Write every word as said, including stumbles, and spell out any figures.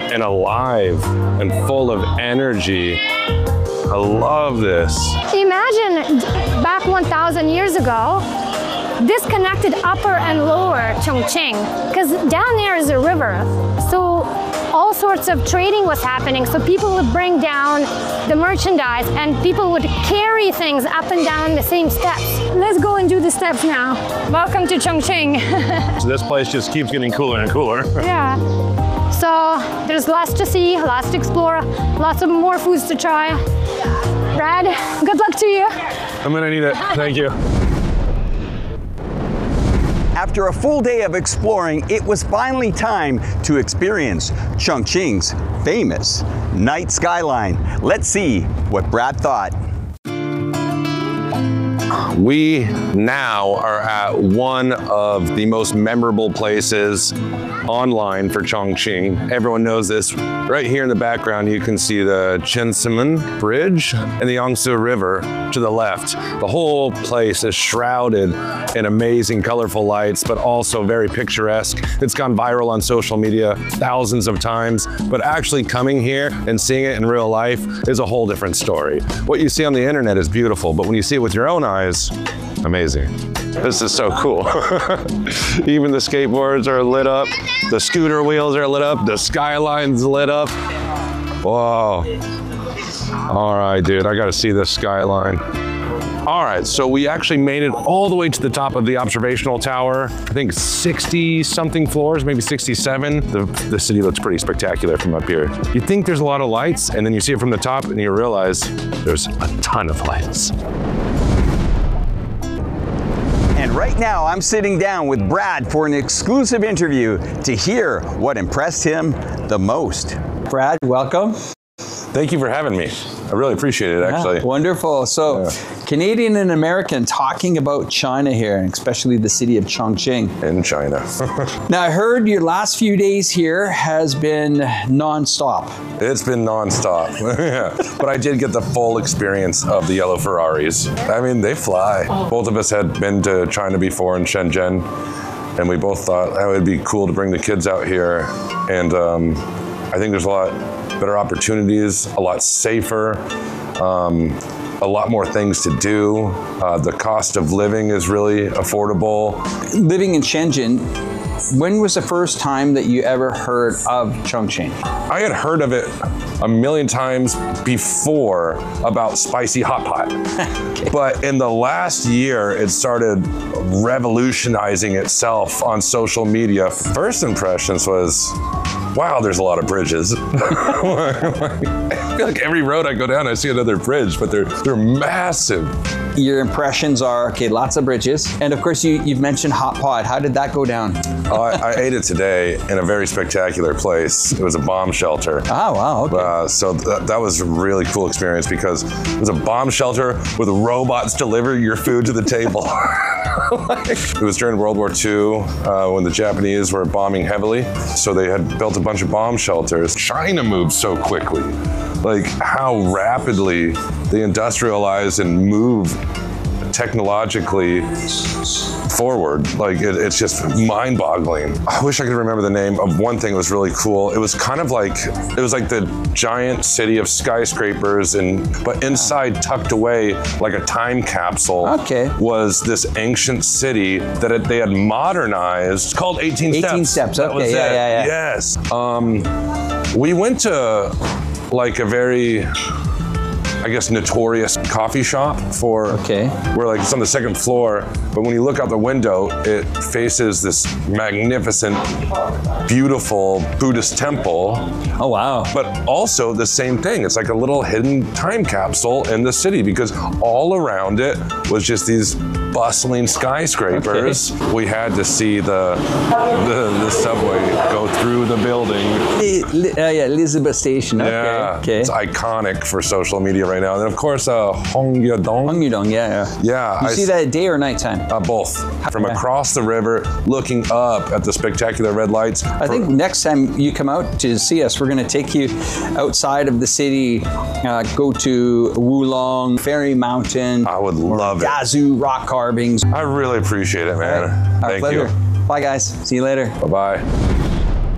and alive and full of energy. I love this. Imagine back one thousand years ago, this connected upper and lower Chongqing, because down there is a river. So all sorts of trading was happening. So people would bring down the merchandise and people would carry things up and down the same steps. Let's go and do the steps now. Welcome to Chongqing. So this place just keeps getting cooler and cooler. Yeah. So there's lots to see, lots to explore, lots of more foods to try. Brad, good luck to you. I'm gonna need it, thank you. After a full day of exploring, it was finally time to experience Chongqing's famous night skyline. Let's see what Brad thought. We now are at one of the most memorable places online for Chongqing. Everyone knows this. Right here in the background, you can see the Qiansimen Bridge and the Yangtze River to the left. The whole place is shrouded in amazing, colorful lights, but also very picturesque. It's gone viral on social media thousands of times, but actually coming here and seeing it in real life is a whole different story. What you see on the internet is beautiful, but when you see it with your own eyes, amazing. This is so cool. Even the skateboards are lit up, the scooter wheels are lit up, the skyline's lit up. Whoa. All right, dude, I gotta see this skyline. All right, so we actually made it all the way to the top of the observational tower. I think sixty something floors, maybe sixty-seven. The, the city looks pretty spectacular from up here. You think there's a lot of lights, and then you see it from the top and you realize there's a ton of lights. And right now, I'm sitting down with Brad for an exclusive interview to hear what impressed him the most. Brad, welcome. Thank you for having me. I really appreciate it, actually. Yeah, wonderful. So, yeah. Canadian and American talking about China here, and especially the city of Chongqing. In China. Now, I heard your last few days here has been non-stop. It's been non-stop, yeah. But I did get the full experience of the yellow Ferraris. I mean, they fly. Both of us had been to China before in Shenzhen, and we both thought that would be cool to bring the kids out here. And um, I think there's a lot better opportunities, a lot safer, um, a lot more things to do. Uh, the cost of living is really affordable. Living in Shenzhen, when was the first time that you ever heard of Chongqing? I had heard of it a million times before about spicy hot pot. Okay. But in the last year, it started revolutionizing itself on social media. First impressions was, wow, there's a lot of bridges. I feel like every road I go down, I see another bridge, but they're they're massive. Your impressions are, okay, lots of bridges. And of course, you, you've mentioned hot pot. How did that go down? Oh, I, I ate it today in a very spectacular place. It was a bomb shelter. Oh, wow, okay. Uh, so th that was a really cool experience because it was a bomb shelter with robots delivering your food to the table. It was during World War Two uh, when the Japanese were bombing heavily. So they had built a bunch of bomb shelters. China moved so quickly. Like how rapidly they industrialize and move technologically forward. Like it, it's just mind-boggling. I wish I could remember the name of one thing that was really cool. It was kind of like, it was like the giant city of skyscrapers, and but inside, tucked away like a time capsule, okay, was this ancient city that it, they had modernized. It's called eighteen Steps. eighteen Steps, that okay, was yeah, it. yeah, yeah. Yes. Um, we went to like a very, I guess, notorious coffee shop for, okay, where like it's on the second floor, but when you look out the window, it faces this magnificent, beautiful Buddhist temple. Oh, wow. But also the same thing. It's like a little hidden time capsule in the city because all around it was just these bustling skyscrapers. Okay. We had to see the, the the subway go through the building. Uh, yeah, Elizabeth Station. Okay. Yeah, okay. It's iconic for social media right now. And then of course, uh, Hongyudong. Hongyudong, yeah, yeah. Yeah. You I see that at day or nighttime? Uh, both. From okay. across the river, looking up at the spectacular red lights. I think next time you come out to see us, we're going to take you outside of the city, uh, go to Wulong, Fairy Mountain. I would love it. Yazoo rock carvings. I really appreciate it, man. Right. Thank Our you. Bye, guys. See you later. Bye-bye.